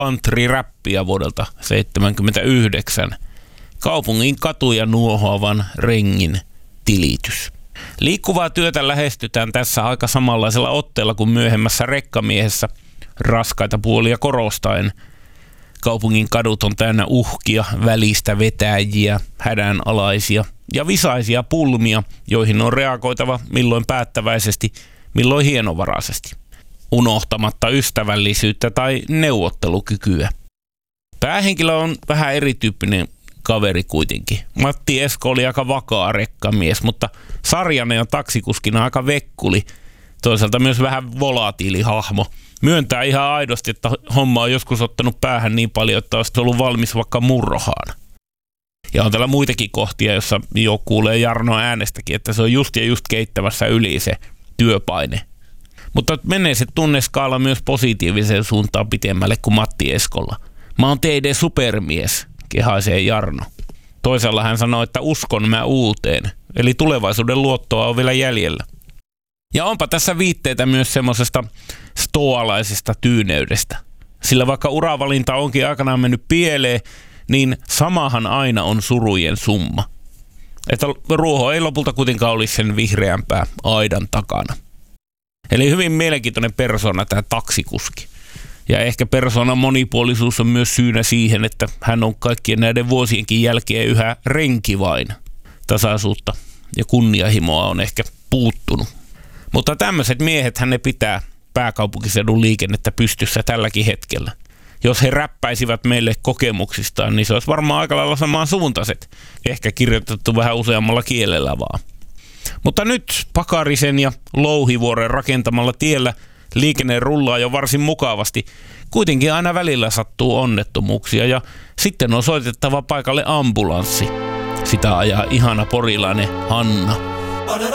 country-räppiä vuodelta 1979. Kaupungin katuja nuohoavan rengin tilitys. Liikkuvaa työtä lähestytään tässä aika samanlaisella otteella kuin myöhemmässä Rekkamiehessä, raskaita puolia korostaen. Kaupungin kadut on täynnä uhkia, välistä vetäjiä, hädänalaisia ja visaisia pulmia, joihin on reagoitava milloin päättäväisesti, milloin hienovaraisesti, unohtamatta ystävällisyyttä tai neuvottelukykyä. Päähenkilö on vähän erityyppinen kaveri kuitenkin. Matti Esko oli aika vakaa rekkamies, mutta sarjanen ja taksikuskina aika vekkuli, toisaalta myös vähän volatiili hahmo. Myöntää ihan aidosti, että homma on joskus ottanut päähän niin paljon, että olisi ollut valmis vaikka murrohaan. Ja on täällä muitakin kohtia, jossa jo kuulee Jarno äänestäkin, että se on just ja just keittämässä yli se työpaine. Mutta menee se tunneskaala myös positiiviseen suuntaan pitemmälle kuin Matti Eskolla. Mä oon teidän supermies, kehaisee Jarno. Toisella hän sanoo, että uskon mä uuteen, eli tulevaisuuden luottoa on vielä jäljellä. Ja onpa tässä viitteitä myös semmoisesta stoalaisesta tyyneydestä. Sillä vaikka uravalinta onkin aikanaan mennyt pieleen, niin samahan aina on surujen summa. Että ruoho ei lopulta kuitenkaan olisi sen vihreämpää aidan takana. Eli hyvin mielenkiintoinen persona tämä taksikuski. Ja ehkä persoonan monipuolisuus on myös syynä siihen, että hän on kaikkien näiden vuosienkin jälkeen yhä renki vain. Tasaisuutta ja kunnianhimoa on ehkä puuttunut. Mutta tämmöiset miehethän ne pitää pääkaupunkiseudun liikennettä pystyssä tälläkin hetkellä. Jos he räppäisivät meille kokemuksistaan, niin se olisi varmaan aika lailla samansuuntaiset. Ehkä kirjoitettu vähän useammalla kielellä vaan. Mutta nyt Pakarisen ja Louhivuoren rakentamalla tiellä liikenne rullaa jo varsin mukavasti. Kuitenkin aina välillä sattuu onnettomuuksia ja sitten on soitettava paikalle ambulanssi. Sitä ajaa ihana porilainen Hanna.